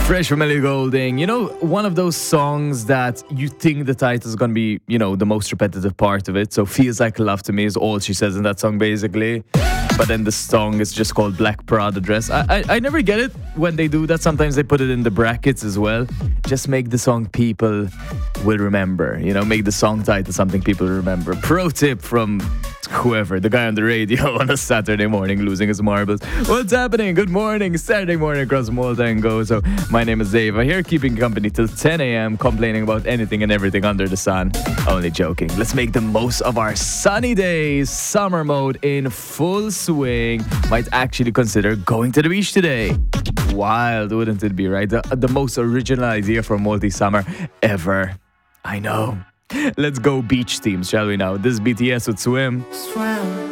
Fresh from Ellie Goulding. You know, one of those songs that you think the title is going to be, the most repetitive part of it. So Feels Like Love to Me is all she says in that song, basically. But then the song is just called Black Prada Dress. I never get it when they do that. Sometimes they put it in the brackets as well. Just make the song people will remember. Make the song title something people remember. Pro tip from whoever, the guy on the radio on a Saturday morning losing his marbles. What's happening? Good morning. Saturday morning across Malta and Go. So my name is Dave. I'm here keeping company till 10 a.m. complaining about anything and everything under the sun. Only joking. Let's make the most of our sunny days. Summer mode in full swing. Might actually consider going to the beach today. Wild, wouldn't it be, right? The most original idea for multi-summer ever. I know. Let's go beach teams, shall we now? This is BTS with Swim. Swim.